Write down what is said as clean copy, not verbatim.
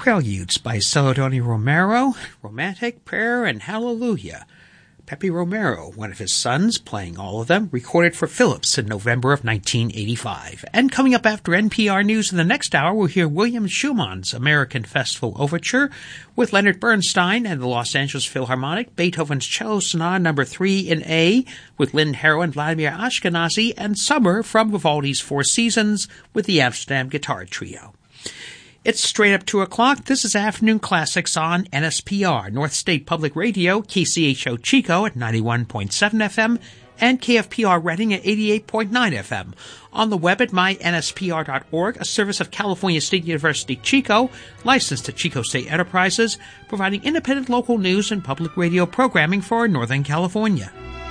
Preludes by Celedonio Romero, Romantic, Prayer, and Hallelujah. Pepe Romero, one of his sons, playing all of them, recorded for Philips in November of 1985. And coming up after NPR News in the next hour, we'll hear William Schumann's American Festival Overture with Leonard Bernstein and the Los Angeles Philharmonic, Beethoven's Cello Sonata No. 3 in A with Lynn Harrow and Vladimir Ashkenazy, and Summer from Vivaldi's Four Seasons with the Amsterdam Guitar Trio. It's straight up 2 o'clock. This is Afternoon Classics on NSPR, North State Public Radio, KCHO Chico at 91.7 FM, and KFPR Reading at 88.9 FM. On the web at mynspr.org, a service of California State University Chico, licensed to Chico State Enterprises, providing independent local news and public radio programming for Northern California.